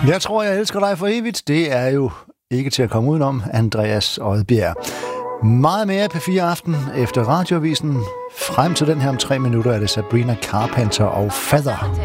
Jeg tror, jeg elsker dig for evigt. Det er jo ikke til at komme udenom, Andreas Odbjerg. Meget mere P4 Aften efter Radioavisen. Frem til den her om 3 minutter er det Sabrina Carpenter og Feather.